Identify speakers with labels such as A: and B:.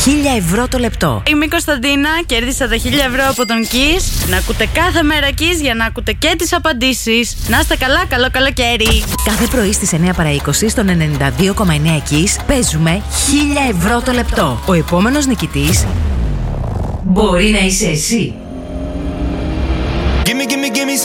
A: ευρώ το λεπτό.
B: Είμαι η Κωνσταντίνα, κέρδισα τα 1.000 ευρώ από τον Kiss. Να ακούτε κάθε μέρα Kiss για να ακούτε και τις απαντήσεις. Να είστε καλά, καλό καλοκαίρι.
A: Κάθε πρωί στις 9 παρά 20 στον 92,9 Kiss παίζουμε 1.000 ευρώ το λεπτό. Ο επόμενος νικητής μπορεί να είσαι εσύ.
C: Gimme